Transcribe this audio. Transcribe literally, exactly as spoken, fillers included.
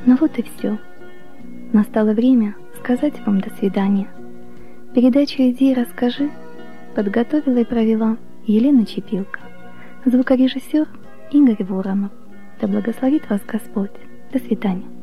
Ну вот и все. Настало время сказать вам до свидания. Передачу «Иди и расскажи» подготовила и провела Елена Чепилко, звукорежиссер Игорь Воронов. Да благословит вас Господь. До свидания.